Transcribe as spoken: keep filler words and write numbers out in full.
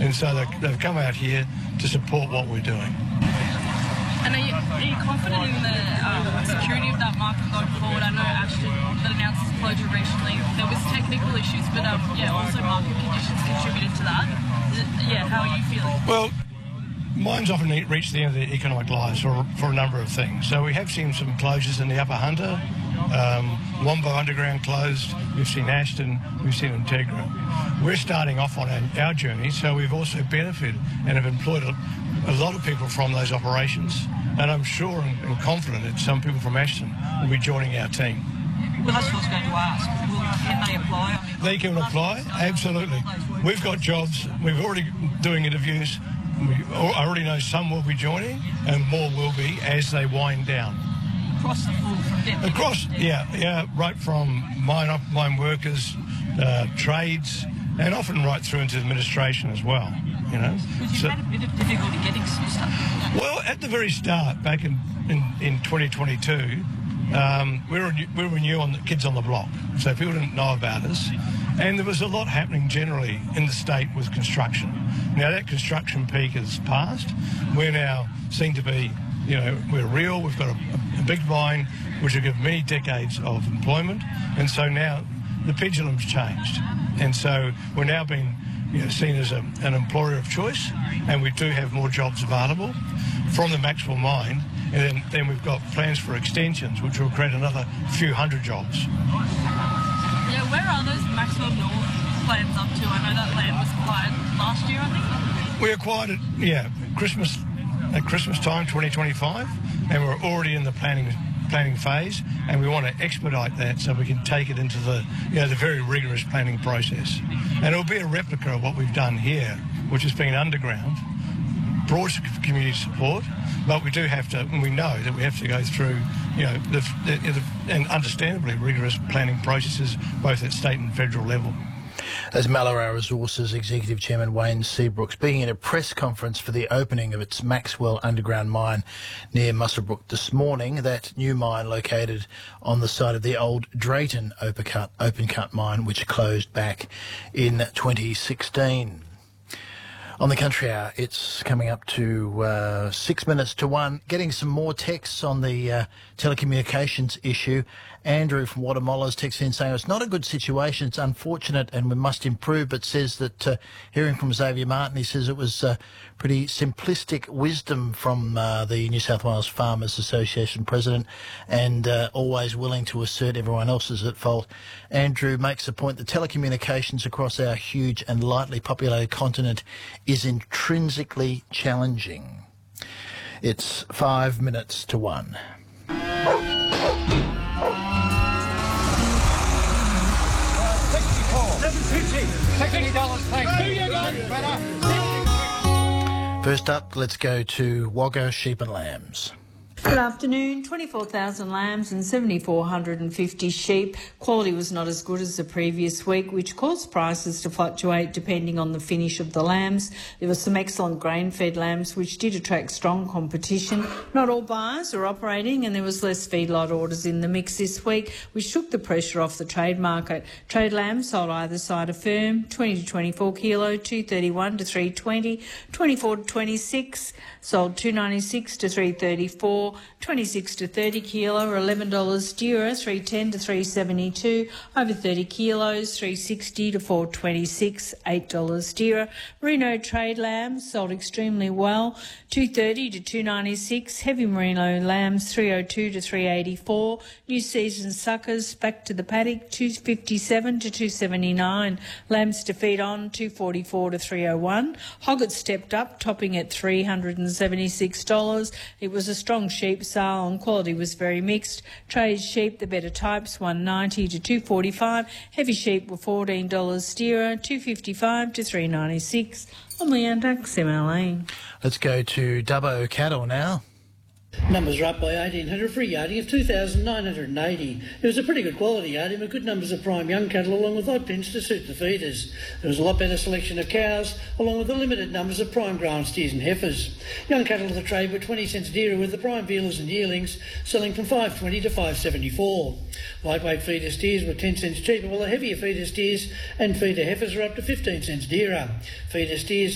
And so they, they've come out here to support what we're doing. And are you, are you confident in the um, security of that market going forward? I know Ashton that announced its closure recently. There was technical issues, but um, yeah, also market conditions contributed to that. Yeah, how are you feeling? Well, mines often reach the end of their economic lives for, for a number of things. So we have seen some closures in the Upper Hunter. Um, Wombo Underground closed. We've seen Ashton. We've seen Integra. We're starting off on our, our journey, so we've also benefited and have employed a, a lot of people from those operations. And I'm sure and, and confident that some people from Ashton will be joining our team. Well, that's what I was going to ask. Will, can they apply? I mean, they can apply, absolutely. We've got jobs. We've already doing interviews. We already know some will be joining, and more will be as they wind down. Across the full depth. Across, yeah, yeah, right from mine, mine workers, uh, trades, and often right through into administration as well. You know. But you've so, had a bit of difficulty getting some stuff. Well, at the very start, back in in, in twenty twenty-two, um, we were we were new on the Kids on the Block, so people didn't know about us, and there was a lot happening generally in the state with construction. Now that construction peak has passed. We're now seen to be, you know, we're real. We've got a, a big mine which will give many decades of employment, and so now the pendulum's changed, and so we're now being, you know, seen as a, an employer of choice, and we do have more jobs available from the Maxwell mine, and then, then we've got plans for extensions which will create another few hundred jobs. Yeah, where are those Maxwell North plans up to? I know that land was acquired last year, I think. We acquired it, yeah, Christmas at Christmas time, twenty twenty-five, and we're already in the planning planning phase, and we want to expedite that so we can take it into the, you know, the very rigorous planning process. And it'll be a replica of what we've done here, which has been underground, broad community support, but we do have to, and we know that we have to go through, you know, the, the, the and understandably rigorous planning processes, both at state and federal level. As Malabar Resources Executive Chairman Wayne Seabrook speaking at a press conference for the opening of its Maxwell underground mine near Muswellbrook this morning, that new mine located on the site of the old Drayton open cut, open cut mine, which closed back in twenty sixteen. On the Country Hour, it's coming up to uh, six minutes to one. Getting some more texts on the uh, telecommunications issue. Andrew from Watermolla's texts in saying it's not a good situation, it's unfortunate and we must improve, but says that, uh, hearing from Xavier Martin, he says it was uh, pretty simplistic wisdom from uh, the New South Wales Farmers Association president, and uh, always willing to assert everyone else is at fault. Andrew makes the point that telecommunications across our huge and lightly populated continent is intrinsically challenging. It's five minutes to one. First up, let's go to Wagga Sheep and Lambs. Good afternoon. twenty-four thousand lambs and seven thousand four hundred fifty sheep. Quality was not as good as the previous week, which caused prices to fluctuate depending on the finish of the lambs. There were some excellent grain-fed lambs which did attract strong competition. Not all buyers are operating, and there was less feedlot orders in the mix this week, which took the pressure off the trade market. Trade lambs sold either side of firm, twenty to twenty-four kilo, two thirty-one to three twenty, twenty-four to twenty-six, sold two ninety-six to three thirty-four, twenty-six to thirty kilo, eleven dollars Dura, three ten to three seventy-two, over thirty kilos, three sixty to four twenty-six, eight dollars Dura. Merino trade lambs sold extremely well, two thirty to two ninety-six, heavy merino lambs three oh two to three eighty-four, new season suckers back to the paddock two fifty-seven to two seventy-nine, lambs to feed on two forty-four to three oh one, hogget stepped up, topping at three hundred seventy-six dollars. It was a strong sheep sale and quality was very mixed. Trade sheep, the better types, one ninety to two forty-five. Heavy sheep were fourteen dollars steerer, two fifty-five to three ninety-six. I'm Leanne Dux, M L A. Let's go to Dubbo Cattle now. Numbers are up by eighteen hundred for a yarding of two thousand nine hundred eighty. It was a pretty good quality yarding with good numbers of prime young cattle along with odd pins to suit the feeders. There was a lot better selection of cows along with the limited numbers of prime grown steers and heifers. Young cattle of the trade were twenty cents dearer with the prime vealers and yearlings selling from five twenty to five seventy-four. Lightweight feeder steers were ten cents cheaper while the heavier feeder steers and feeder heifers were up to fifteen cents dearer. Feeder steers